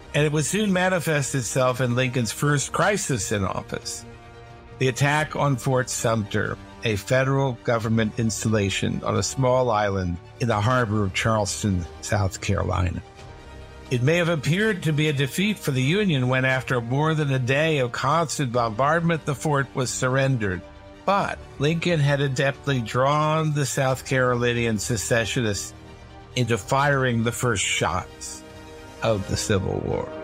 And it would soon manifest itself in Lincoln's first crisis in office, the attack on Fort Sumter, a federal government installation on a small island in the harbor of Charleston, South Carolina. It may have appeared to be a defeat for the Union when, after more than a day of constant bombardment, the fort was surrendered. But Lincoln had adeptly drawn the South Carolinian secessionists into firing the first shots of the Civil War.